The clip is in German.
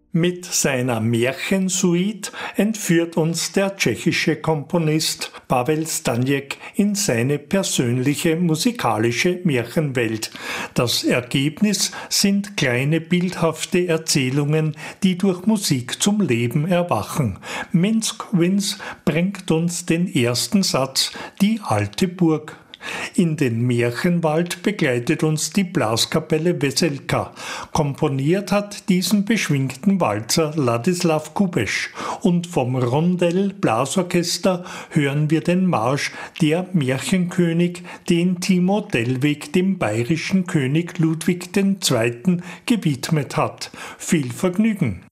Mit seiner Märchensuite entführt uns der tschechische Komponist Pavel Staněk in seine persönliche musikalische Märchenwelt. Das Ergebnis sind kleine bildhafte Erzählungen, die durch Musik zum Leben erwachen. Minsk Winds bringt uns den ersten Satz, die alte Burg. In den Märchenwald begleitet uns die Blaskapelle Veselka. Komponiert hat diesen beschwingten Walzer Ladislav Kubeš. Und vom Rondell Blasorchester hören wir den Marsch Der Märchenkönig, den Timo Dellwig dem bayerischen König Ludwig II. Gewidmet hat. Viel Vergnügen!